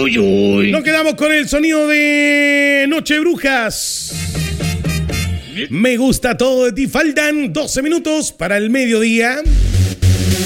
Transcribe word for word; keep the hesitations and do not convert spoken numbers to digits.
uy, uy. Nos quedamos con el sonido de Noche Brujas. Me gusta todo de ti. Faltan doce minutos para el mediodía.